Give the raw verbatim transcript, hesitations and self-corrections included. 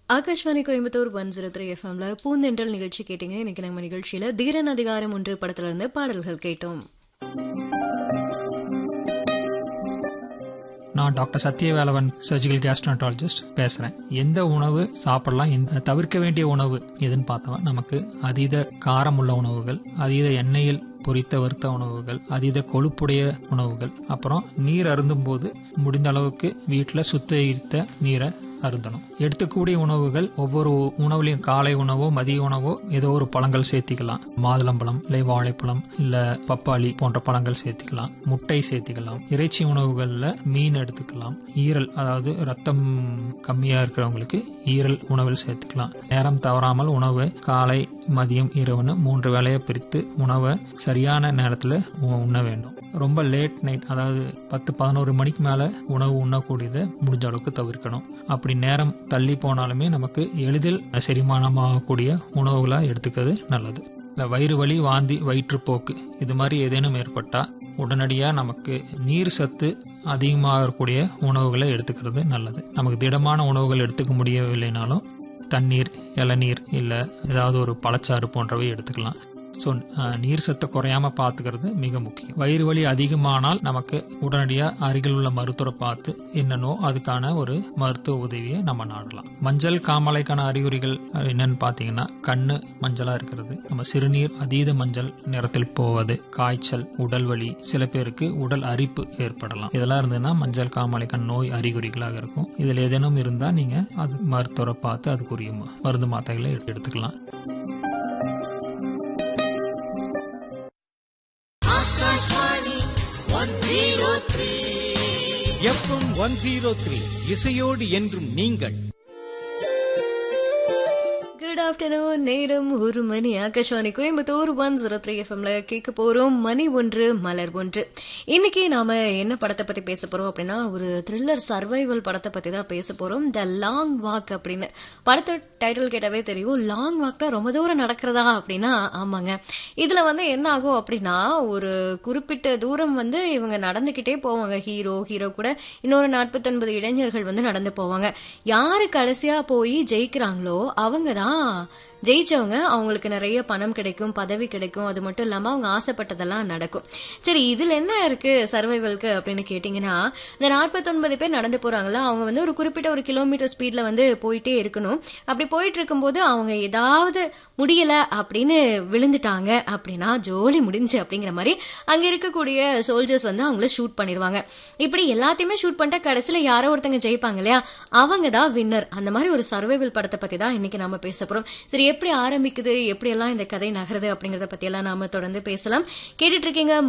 Akashvani Coimbatore one zero three எஃப்எம்ல பூந்தென்றல் நிகழ்ச்சி கேட்டீங்க. இன்னைக்கு நம்ம நிகழ்ச்சியில தீரன் அதிகாரம் ஒன்று படத்துல இருந்து பாடல்கள் கேட்டோம். நான் டாக்டர் சத்யவேலவன் சர்ஜிக்கல் கேஸ்ட்ரோன்டாலஜிஸ்ட் பேசுறேன். எந்த உணவு சாப்பிடலாம், எந்த தவிர்க்க வேண்டிய உணவு எதுன்னு பார்த்தோம். நமக்கு அதீத காரம் உள்ள உணவுகள், அதீத எண்ணெயில் பொரித்த வறுத்த உணவுகள், அதீத கொழுப்புடைய உணவுகள், அப்புறம் நீர் அருந்தும் போது முடிந்த அளவுக்கு வீட்டில் சுத்திகரித்த நீரை அருந்தணும். எடுத்துக்கூடிய உணவுகள் ஒவ்வொரு உணவுலையும் காலை உணவோ மதிய உணவோ ஏதோ ஒரு பழங்கள் சேர்த்திக்கலாம். மாதுளம்பழம் இல்லை வாழைப்பழம் இல்ல பப்பாளி போன்ற பழங்கள் சேர்த்திக்கலாம். முட்டை சேர்த்திக்கலாம். இறைச்சி உணவுகள்ல மீன் எடுத்துக்கலாம். ஈரல், அதாவது ரத்தம் கம்மியா இருக்கிறவங்களுக்கு ஈரல் உணவில் சேர்த்துக்கலாம். நேரம் தவறாமல் உணவை காலை மதியம் இரவுன்னு மூன்று வேளையை பிரித்து உணவை சரியான நேரத்தில் உண்ண வேண்டும். ரொம்ப லேட் நைட், அதாவது பத்து பதினோரு மணிக்கு மேல உணவு உண்ணக்கூடியதை முடிஞ்ச அளவுக்கு தவிர்க்கணும். அப்படி நேரம் தள்ளி போனாலுமே நமக்கு எளிதில் செரிமானமாகக்கூடிய உணவுகளா எடுத்துக்கிறது நல்லது. இந்த வயிறு வலி, வாந்தி, வயிற்றுப்போக்கு இது மாதிரி ஏதேனும் ஏற்பட்டா உடனடியா நமக்கு நீர் சத்து அதிகமாகக்கூடிய உணவுகளை எடுத்துக்கிறது நல்லது. நமக்கு திடமான உணவுகள் எடுத்துக்க முடியவில்லைனாலும் தண்ணீர், இளநீர் இல்ல ஏதாவது ஒரு பழச்சாறு போன்றவை எடுத்துக்கலாம். ஸோ நீர் சத்தை குறையாம பார்த்துக்கிறது மிக முக்கியம். வயிறு வலி அதிகமானால் நமக்கு உடனடியாக அருகில் உள்ள மருத்துவரை பார்த்து என்னன்னோ அதுக்கான ஒரு மருத்துவ உதவியை நம்ம நாடலாம். மஞ்சள் காமாலைக்கான அறிகுறிகள் என்னன்னு பார்த்தீங்கன்னா, கண்ணு மஞ்சளா இருக்கிறது, நம்ம சிறுநீர் அதீத மஞ்சள் நிறத்தில் போவது, காய்ச்சல், உடல் வலி, சில பேருக்கு உடல் அரிப்பு ஏற்படலாம். இதெல்லாம் இருந்ததுன்னா மஞ்சள் காமாலைக்கான நோய் அறிகுறிகளாக இருக்கும். இதில் ஏதேனும் இருந்தால் நீங்க அது மருத்துவரை பார்த்து அதுக்குரிய மருந்து மாத்திரைகளை எடுத்துக்கலாம். எஃப்எம் ஒன் ஜீரோ த்ரீ இசையோடு என்றும் நீங்கள். Good afternoon. நேரம் ஒரு மணி. Akashvani Coimbatore one zero three எஃப்எம்ல கேட்க போறோம் மணி ஒன்று மலர் ஒன்று. இன்னைக்கு நாம என்ன படத்தை பத்தி பேச போறோம் அப்படின்னா, ஒரு த்ரில்லர் சர்வைவல் படத்தை பத்தி தான் பேச போறோம். த லாங் வாக் அப்படின்னு படத்தை டைட்டில் கேட்டாவே தெரியும். லாங் வாக்னா ரொம்ப தூரம் நடக்கிறதா அப்படின்னா ஆமாங்க. இதுல வந்து என்ன ஆகும் அப்படின்னா, ஒரு குறிப்பிட்ட தூரம் வந்து இவங்க நடந்துகிட்டே போவாங்க. ஹீரோ ஹீரோ கூட இன்னொரு நாற்பத்தி ஒன்பது இளைஞர்கள் வந்து நடந்து போவாங்க. யாரு கடைசியா போய் ஜெயிக்கிறாங்களோ அவங்க தான் ஜெயிச்சவங்க. அவங்களுக்கு நிறைய பணம் கிடைக்கும், பதவி கிடைக்கும். அது மட்டும் இல்லாம அவங்க ஆசைப்பட்டதெல்லாம் நடக்கும். சரி, இதுல என்ன இருக்கு சர்வைவல்க்கு அப்படின்னு கேட்டீங்கன்னா, இந்த நாற்பத்தி ஒன்பது பேர் நடந்து போறாங்களா, அவங்க வந்து ஒரு குறிப்பிட்ட ஒரு கிலோமீட்டர் ஸ்பீட்ல வந்து போயிட்டே இருக்கணும். அப்படி போயிட்டு இருக்கும்போது அவங்க ஏதாவது முடியல அப்படின்னு விழுந்துட்டாங்க அப்படின்னா ஜோலி முடிஞ்சு அப்படிங்கிற மாதிரி அங்க இருக்கக்கூடிய சோல்ஜர்ஸ் வந்து அவங்கள ஷூட் பண்ணிடுவாங்க. இப்படி எல்லாத்தையுமே ஷூட் பண்ணிட்டா கடைசியில யாரோ ஒருத்தங்க ஜெயிப்பாங்க இல்லையா, அவங்க தான் வின்னர். அந்த மாதிரி ஒரு சர்வைவல் படத்தை பத்தி தான் இன்னைக்கு நாம பேச போறோம். சரி, எப்படி ஆரம்பிக்குது, எப்படி எல்லாம் இந்த கதை நகருது அப்படிங்கறத பத்தி எல்லாம் நாம தொடர்ந்து பேசலாம். கேட்டுட்டு இருக்கீங்க